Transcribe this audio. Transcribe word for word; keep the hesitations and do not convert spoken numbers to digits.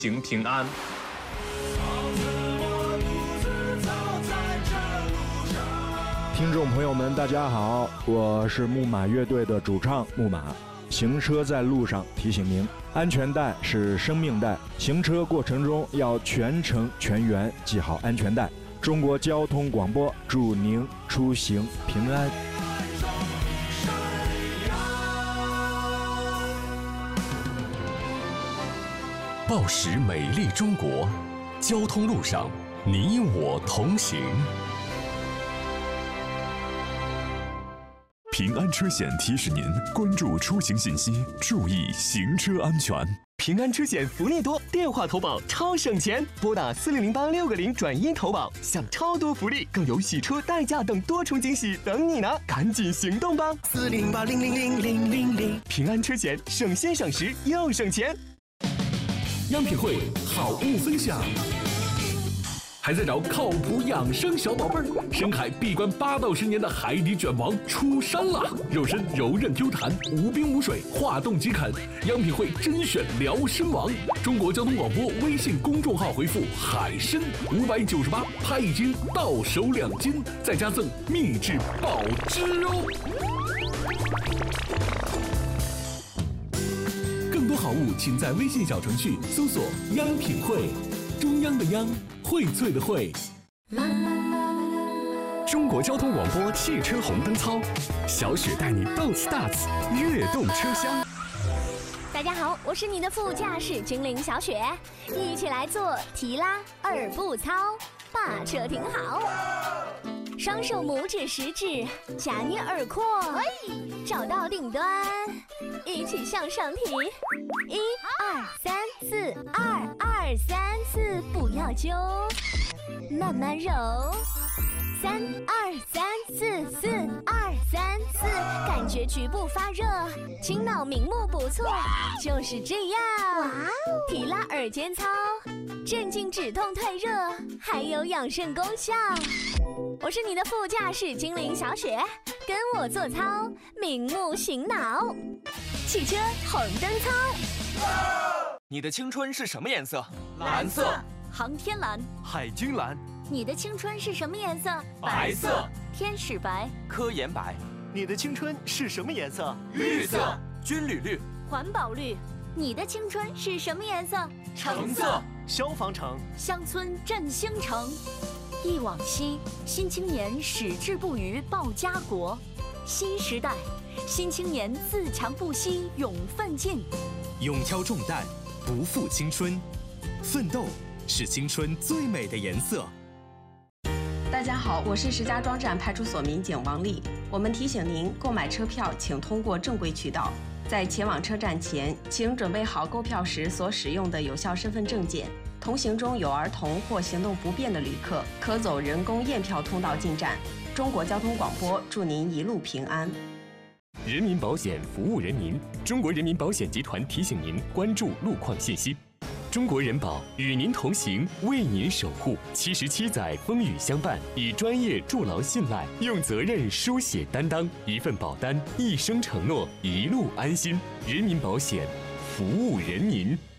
行平安。 听众朋友们，大家好，我是木马乐队的主唱木马。行车在路上，提醒您，安全带是生命带，行车过程中要全程全员系好安全带。中国交通广播祝您出行平安。 报时美丽中国，交通路上你我同行。 平安车险提示您关注出行信息，注意行车安全。 平安车险福利多，电话投保超省钱，拨打四零零八六个零转一投保，享超多福利，更有洗车、代驾等多重惊喜等你拿，赶紧行动吧！四零八零零零零零零，平安车险省心省时又省钱。 央品汇好物分享。还在找靠谱养生小宝贝儿？深海闭关八到十年的海底卷王出山了，肉身柔韧 Q 弹，无冰无水，化冻即啃。央品汇甄选辽参王，中国交通广播微信公众号回复海参五百九十八，拍一斤到手两斤，再加赠秘制保汁哦。更多好物，请在微信小程序搜索“央品汇”，中央的央，荟萃的荟。 中国交通广播汽车红灯操，小雪带你动 starts 跃动车厢。 大家好，我是你的副驾驶精灵小雪，一起来做提拉二步操，把车停好。双手拇指食指夹捏耳廓，找到顶端，一起向上提。一二三四，二二三四，不要揪，慢慢揉。三二三四，四二三四，感觉局部发热，清脑明目不错，就是这样。哇哦！提拉耳尖操，镇静止痛退热，还有养肾功效。我是你的副驾驶精灵小雪，跟我做操，明目醒脑。汽车红灯操。 你的青春是什么颜色？ 蓝色。 航天蓝。 海军蓝。 你的青春是什么颜色？ 白色。 天使白。 科研白。你的青春是什么颜色？ 绿色。 军旅绿。 环保绿。你的青春是什么颜色？ 橙色。 消防橙。 乡村振兴城。忆往昔，新青年矢志不渝报家国。新时代，新青年自强不息勇奋进。 勇挑重担，不负青春，奋斗是青春最美的颜色。 大家好，我是石家庄站派出所民警王丽。我们提醒您，购买车票请通过正规渠道。在前往车站前，请准备好购票时所使用的有效身份证件。同行中有儿童或行动不便的旅客，可走人工验票通道进站。中国交通广播祝您一路平安。 人民保险服务人民，中国人民保险集团提醒您关注路况信息。中国人保与您同行，为您守护。七十七载风雨相伴，以专业筑牢信赖，用责任书写担当。一份保单，一生承诺，一路安心。人民保险，服务人民。